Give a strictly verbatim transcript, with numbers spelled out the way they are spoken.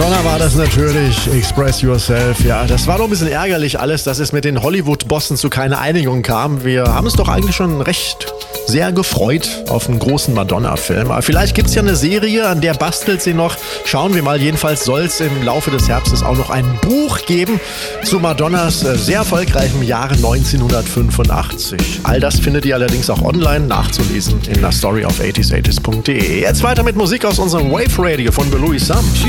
Madonna war das natürlich, Express Yourself. Ja, das war doch ein bisschen ärgerlich alles, dass es mit den Hollywood-Bossen zu keiner Einigung kam. Wir haben es doch eigentlich schon recht sehr gefreut auf einen großen Madonna-Film. Aber vielleicht gibt es ja eine Serie, an der bastelt sie noch. Schauen wir mal. Jedenfalls soll es im Laufe des Herbstes auch noch ein Buch geben zu Madonnas sehr erfolgreichem Jahre neunzehnhundertfünfundachtzig. All das findet ihr allerdings auch online nachzulesen in der Story auf achtzig achtzig punkt de. Jetzt weiter mit Musik aus unserem Wave Radio von The Louis Sam.